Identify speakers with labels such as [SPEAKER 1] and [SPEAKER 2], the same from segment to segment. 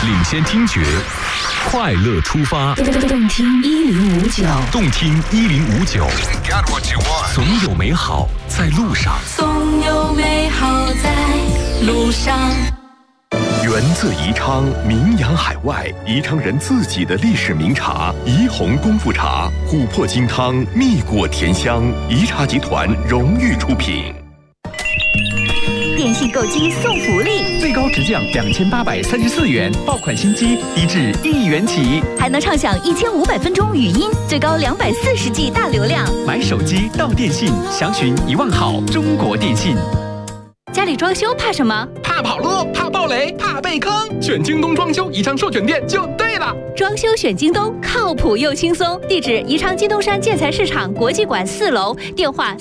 [SPEAKER 1] 领先听觉，快乐出发。
[SPEAKER 2] 动听1059，
[SPEAKER 1] 动听1059，总有美好在路上，
[SPEAKER 2] 总有美好在路上。
[SPEAKER 1] 源自宜昌，名扬海外，宜昌人自己的历史名茶宜红功夫茶，琥珀金汤，蜜果甜香，宜茶集团荣誉出品。
[SPEAKER 3] 电信购机送福利，
[SPEAKER 4] 最高直降2834元，爆款新机低至1元起，
[SPEAKER 3] 还能畅享1500分钟语音，最高240G 大流量。
[SPEAKER 4] 买手机到电信，详询1万好中国电信。
[SPEAKER 3] 家里装修怕什么？
[SPEAKER 5] 怕跑路，怕爆雷，怕被坑。选京东装修宜昌授权店就对了。
[SPEAKER 3] 装修选京东，靠谱又轻松。地址：宜昌金东山建材市场国际馆4楼，电话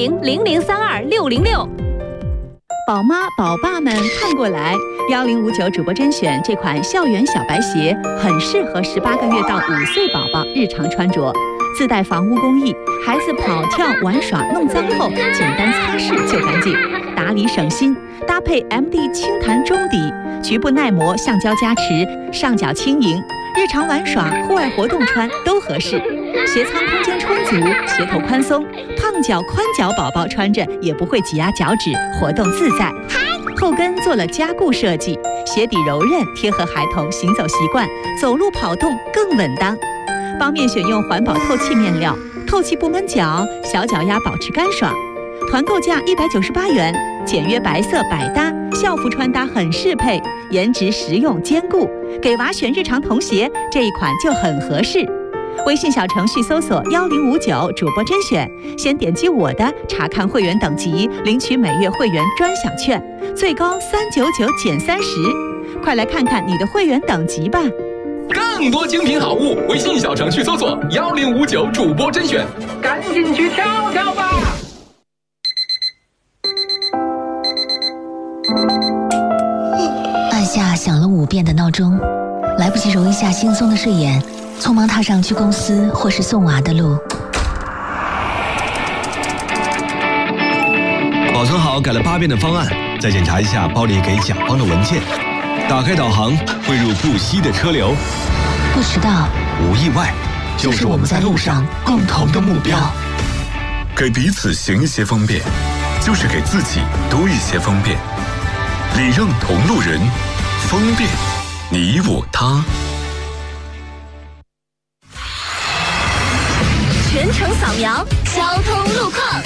[SPEAKER 3] 400-0032-606。宝妈宝爸们看过来，1059主播甄选这款校园小白鞋很适合18个月到5岁宝宝日常穿着，自带防污工艺，孩子跑跳玩耍弄脏后简单擦拭就干净，打理省心。搭配 MD 轻弹中底，局部耐磨橡胶加持，上脚轻盈，日常玩耍户外活动穿都合适。鞋仓空间充足，鞋头宽松，胖脚宽脚宝宝穿着也不会挤压脚趾，活动自在。后跟做了加固设计，鞋底柔韧，贴合孩童行走习惯，走路跑动更稳当。帮面选用环保透气面料，透气不闷脚，小脚丫保持干爽。团购价198元，简约白色百搭，校服穿搭很适配，颜值实用兼顾。给娃选日常童鞋，这一款就很合适。微信小程序搜索1059主播甄选，先点击我的查看会员等级，领取每月会员专享券，最高399减30。快来看看你的会员等级吧！
[SPEAKER 5] 更多精品好物，微信小程序搜索1059主播甄选，赶紧去跳跳吧！
[SPEAKER 6] 按下响了5遍的闹钟，来不及揉一下惺忪的睡眼，匆忙踏上去公司或是送娃的路。
[SPEAKER 7] 保存好改了8遍的方案，再检查一下包里给甲方的文件。打开导航，汇入不息的车流。
[SPEAKER 6] 不迟到，
[SPEAKER 7] 无意外，就是我们在路上共同的目标。
[SPEAKER 1] 给彼此行一些方便，就是给自己多一些方便。礼让同路人，方便你我他。
[SPEAKER 3] 全程扫描交通路况。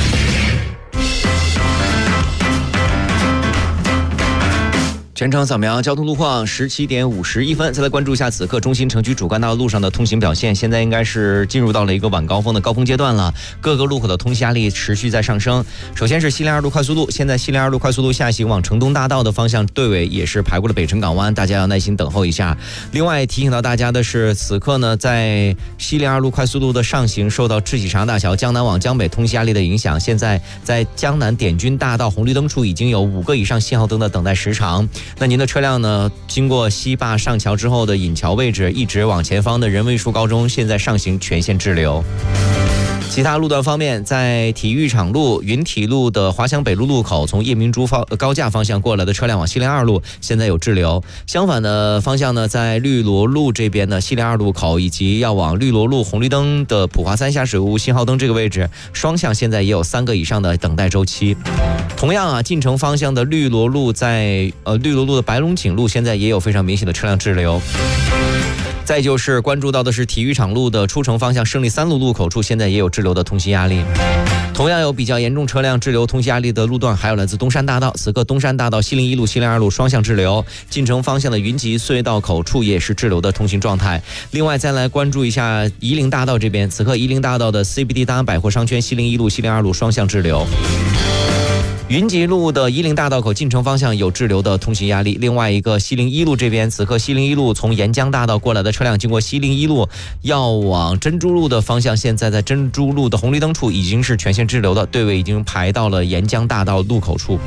[SPEAKER 8] 全程扫描交通路况，17点51分。再来关注一下此刻中心城区主干道路上的通行表现。现在应该是进入到了一个晚高峰的高峰阶段了，各个路口的通行压力持续在上升。首先是西陵2路快速路，现在西陵2路快速路下行往城东大道的方向队尾也是排过了北辰港湾，大家要耐心等候一下。另外提醒到大家的是，此刻呢在西陵2路快速路的上行受到赤喜长大桥江南往江北通行压力的影响，现在在江南点军大道红绿灯处已经有5个以上信号灯的等待时长。那您的车辆呢，经过西坝上桥之后的引桥位置，一直往前方的人文艺术高中，现在上行全线滞留。其他路段方面，在体育场路、云体路的华强北路路口，从夜明珠高架方向过来的车辆往西陵2路现在有滞留。相反的方向呢，在绿萝路这边的西陵2路口以及要往绿萝路红绿灯的普华3下水务信号灯这个位置，双向现在也有3个以上的等待周期。同样啊，进城方向的绿萝路在绿萝路的白龙井路现在也有非常明显的车辆滞留。再就是关注到的是体育场路的出城方向胜利3路路口处，现在也有滞留的通行压力。同样有比较严重车辆滞留通行压力的路段，还有来自东山大道，此刻东山大道西陵1路、西陵2路双向滞留，进城方向的云集隧道口处也是滞留的通行状态。另外再来关注一下夷陵大道这边，此刻夷陵大道的 CBD 大安百货商圈西陵1路、西陵2路双向滞留。云集路的夷陵大道口进城方向有滞留的通行压力。另外一个西陵1路这边，此刻西陵1路从沿江大道过来的车辆经过西陵1路要往珍珠路的方向，现在在珍珠路的红绿灯处已经是全线滞留的，队尾已经排到了沿江大道路口处。